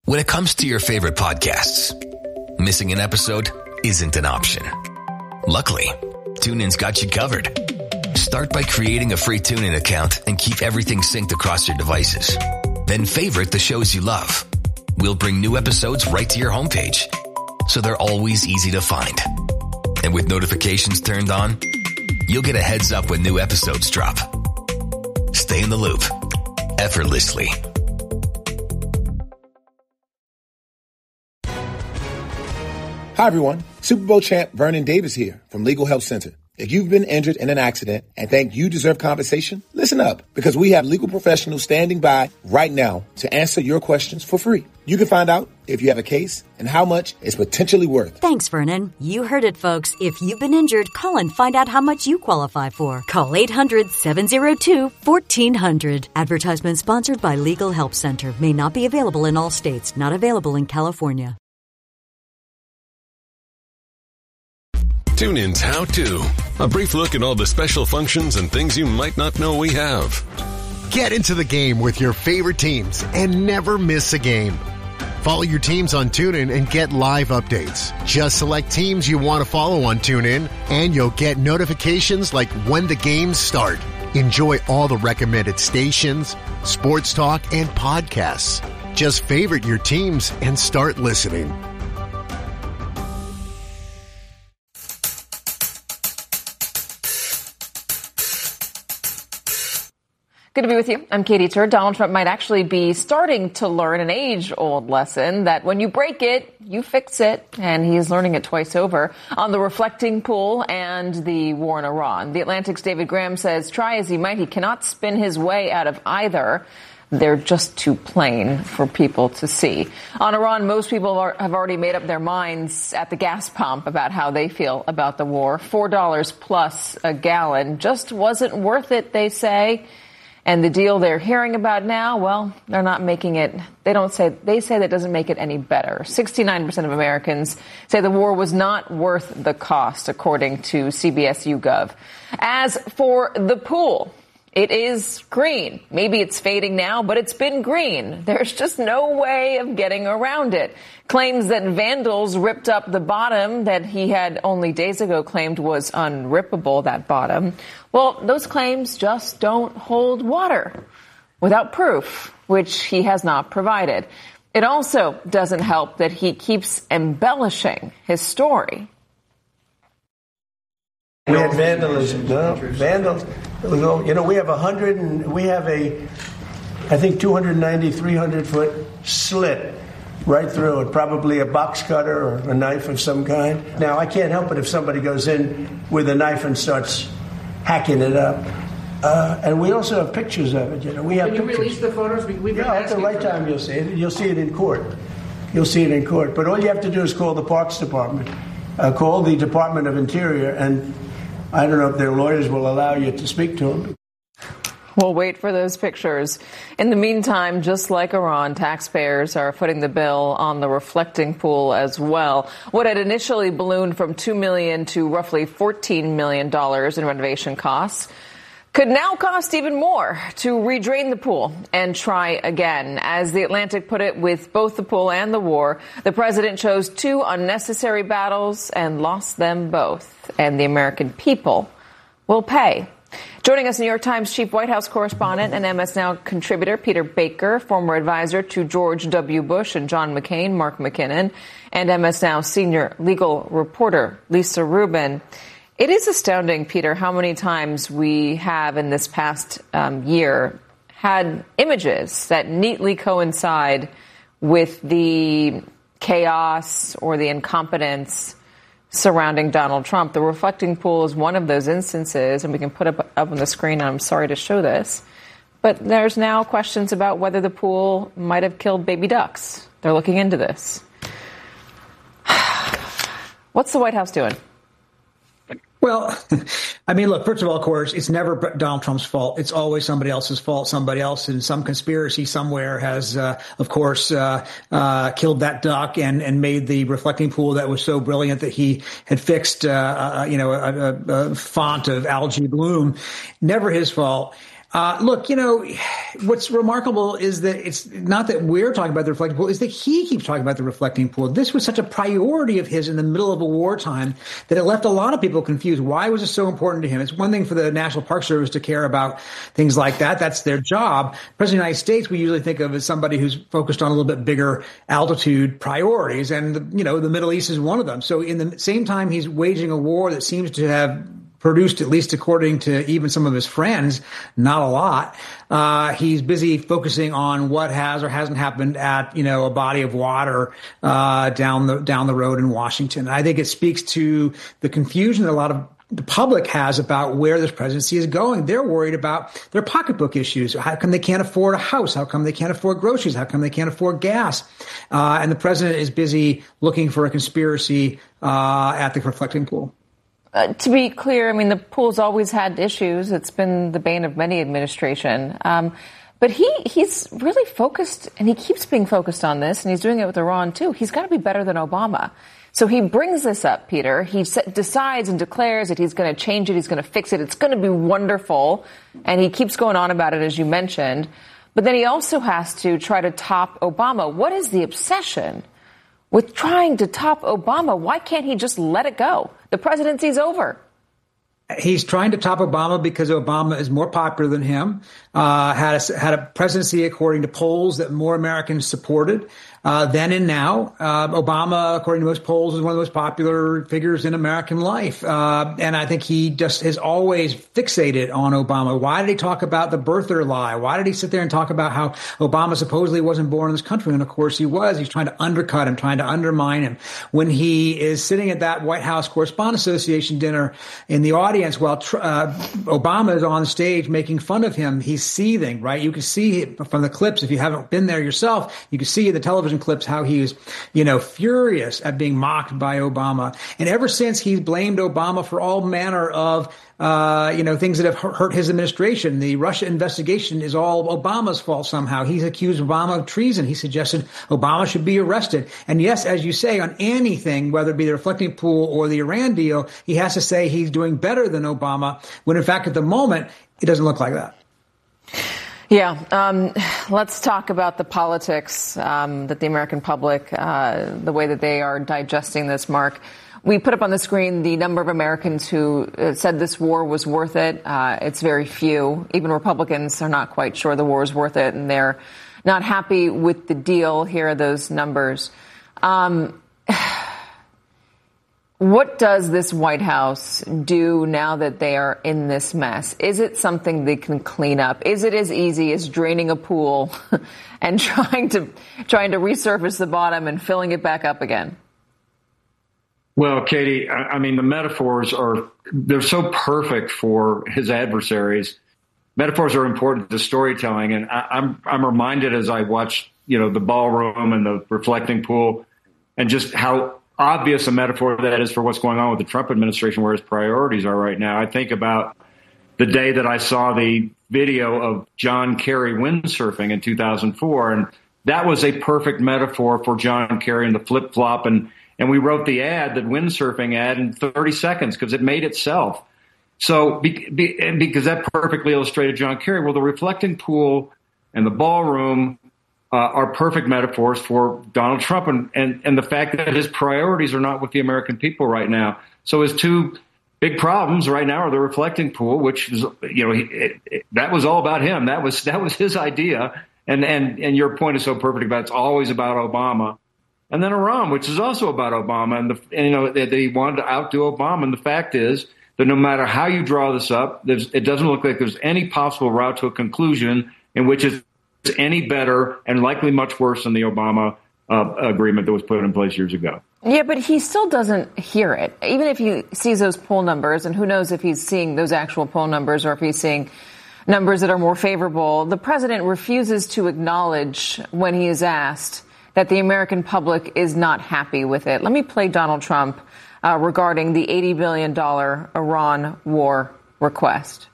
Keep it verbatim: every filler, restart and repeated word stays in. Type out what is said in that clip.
When it comes to your favorite podcasts, missing an episode isn't an option. Luckily, TuneIn's got you covered. Start by creating a free TuneIn account and keep everything synced across your devices. Then favorite the shows you love. We'll bring new episodes right to your homepage, so they're always easy to find. And with notifications turned on, you'll get a heads up when new episodes drop. Stay in the loop effortlessly. Hi, everyone. Super Bowl champ Vernon Davis here from Legal Help Center. If you've been injured in an accident and think you deserve compensation, listen up, because we have legal professionals standing by right now to answer your questions for free. You can find out if you have a case and how much it's potentially worth. Thanks, Vernon. You heard it, folks. If you've been injured, call and find out how much you qualify for. Call eight hundred, seven oh two, fourteen hundred. Advertisement sponsored by Legal Help Center. May not be available in all states. Not available in California. TuneIn's How To. A brief look at all the special functions and things you might not know we have. Get into the game with your favorite teams and never miss a game. Follow your teams on TuneIn and get live updates. Just select teams you want to follow on TuneIn, and you'll get notifications like when the games start. Enjoy all the recommended stations, sports talk, and podcasts. Just favorite your teams and start listening. Good to be with you. I'm Katie Tur. Donald Trump might actually be starting to learn an age-old lesson that when you break it, you fix it. And he's learning it twice over on the reflecting pool and the war in Iran. The Atlantic's David Graham says, try as he might, he cannot spin his way out of either. They're just too plain for people to see. On Iran, most people are, have already made up their minds at the gas pump about how they feel about the war. four dollars plus a gallon just wasn't worth it, they say. And the deal they're hearing about now, well, they're not making it, they don't say, they say that doesn't make it any better. sixty-nine percent of Americans say the war was not worth the cost, according to C B S YouGov. As for the pool, it is green. Maybe it's fading now, but it's been green. There's just no way of getting around it. Claims that vandals ripped up the bottom that he had only days ago claimed was unrippable, that bottom. Well, those claims just don't hold water without proof, which he has not provided. It also doesn't help that he keeps embellishing his story. We had vandalism, no, vandals. You know, we have a hundred and we have a, I think, two ninety, three hundred foot slit right through it, probably a box cutter or a knife of some kind. Now, I can't help it if somebody goes in with a knife and starts hacking it up. Uh, and we also have pictures of it. You know, we have. Can you pictures. Release the photos? We, we've yeah, at the right time you'll see it. You'll see it in court. You'll see it in court. But all you have to do is call the Parks Department, uh, call the Department of Interior, and I don't know if their lawyers will allow you to speak to them. We'll wait for those pictures. In the meantime, just like Iran, taxpayers are footing the bill on the reflecting pool as well. What had initially ballooned from two million dollars to roughly fourteen million dollars in renovation costs could now cost even more to redrain the pool and try again. As The Atlantic put it, with both the pool and the war, the president chose two unnecessary battles and lost them both. And the American people will pay. Joining us, New York Times chief White House correspondent and M S Now contributor Peter Baker, former advisor to George W. Bush and John McCain, Mark McKinnon, and M S Now senior legal reporter Lisa Rubin. It is astounding, Peter, how many times we have in this past um, year had images that neatly coincide with the chaos or the incompetence surrounding Donald Trump. The reflecting pool is one of those instances, and we can put it up, up on the screen. I'm sorry to show this, but there's now questions about whether the pool might have killed baby ducks. They're looking into this. What's the White House doing? Well, I mean, look, first of all, of course, it's never Donald Trump's fault. It's always somebody else's fault. Somebody else in some conspiracy somewhere has, uh, of course, uh, uh, killed that duck and, and made the reflecting pool that was so brilliant that he had fixed, uh, uh you know, a, a, a font of algae bloom. Never his fault. Uh, look, you know, what's remarkable is that it's not that we're talking about the reflecting pool, is that he keeps talking about the reflecting pool. This was such a priority of his in the middle of a wartime that it left a lot of people confused. Why was it so important to him? It's one thing for the National Park Service to care about things like that. That's their job. President of the United States, we usually think of as somebody who's focused on a little bit bigger altitude priorities. And, you know, the Middle East is one of them. So in the same time, he's waging a war that seems to have produced, at least according to even some of his friends, not a lot. Uh, he's busy focusing on what has or hasn't happened at, you know, a body of water, uh, down the, down the road in Washington. I think it speaks to the confusion that a lot of the public has about where this presidency is going. They're worried about their pocketbook issues. How come they can't afford a house? How come they can't afford groceries? How come they can't afford gas? Uh, and the president is busy looking for a conspiracy, uh, at the reflecting pool. Uh, to be clear, I mean, the pool's always had issues. It's been the bane of many administration. Um, but he he's really focused, and he keeps being focused on this, and he's doing it with Iran, too. He's got to be better than Obama. So he brings this up, Peter. He decides and declares that he's going to change it. He's going to fix it. It's going to be wonderful. And he keeps going on about it, as you mentioned. But then he also has to try to top Obama. What is the obsession with trying to top Obama? Why can't he just let it go? The presidency's over. He's trying to top Obama because Obama is more popular than him, uh, had a, had a presidency, according to polls, that more Americans supported uh, then and now. Uh, Obama, according to most polls, is one of the most popular figures in American life. Uh, and I think he just has always fixated on Obama. Why did he talk about the birther lie? Why did he sit there and talk about how Obama supposedly wasn't born in this country? And of course he was. He's trying to undercut him, trying to undermine him. When he is sitting at that White House Correspondents Association dinner in the audience, while uh, Obama is on stage making fun of him, he's seething, right? You can see it from the clips. If you haven't been there yourself, you can see in the television clips how he was, you know, furious at being mocked by Obama. And ever since, he's blamed Obama for all manner of Uh, you know, things that have hurt his administration. The Russia investigation is all Obama's fault somehow. He's accused Obama of treason. He suggested Obama should be arrested. And yes, as you say, on anything, whether it be the reflecting pool or the Iran deal, he has to say he's doing better than Obama, when in fact, at the moment, it doesn't look like that. Yeah. Um, let's talk about the politics um, that the American public, uh, the way that they are digesting this, Mark. We put up on the screen the number of Americans who uh, said this war was worth it. Uh, it's very few. Even Republicans are not quite sure the war is worth it, and they're not happy with the deal. Here are those numbers. Um, what does this White House do now that they are in this mess? Is it something they can clean up? Is it as easy as draining a pool and trying to trying to resurface the bottom and filling it back up again? Well, Katie, I mean, the metaphors are, they're so perfect for his adversaries. Metaphors are important to storytelling. And I, I'm, I'm reminded as I watch, you know, the ballroom and the reflecting pool, and just how obvious a metaphor that is for what's going on with the Trump administration, where his priorities are right now. I think about the day that I saw the video of John Kerry windsurfing in two thousand four. And that was a perfect metaphor for John Kerry and the flip flop. And And we wrote the ad, the windsurfing ad, in thirty seconds because it made itself. So be, be, and because that perfectly illustrated John Kerry. Well, the reflecting pool and the ballroom uh, are perfect metaphors for Donald Trump and, and, and the fact that his priorities are not with the American people right now. So his two big problems right now are the reflecting pool, which is, you know, it, it, that was all about him. That was that was his idea. And, and, and your point is so perfect about it's always about Obama. And then Iran, which is also about Obama, and, the, and you know they, they wanted to outdo Obama. And the fact is that no matter how you draw this up, there's, it doesn't look like there's any possible route to a conclusion in which it's any better and likely much worse than the Obama uh, agreement that was put in place years ago. Yeah, but he still doesn't hear it, even if he sees those poll numbers. And who knows if he's seeing those actual poll numbers or if he's seeing numbers that are more favorable. The president refuses to acknowledge when he is asked that the American public is not happy with it. Let me play Donald Trump uh, regarding the eighty billion dollars Iran war request.